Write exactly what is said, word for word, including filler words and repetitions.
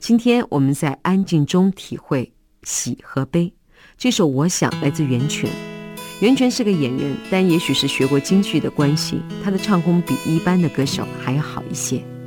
今天我们在安静中体会喜和悲。这首我想来自袁泉。袁泉是个演员，但也许是学过京剧的关系，他的唱功比一般的歌手还要好一些。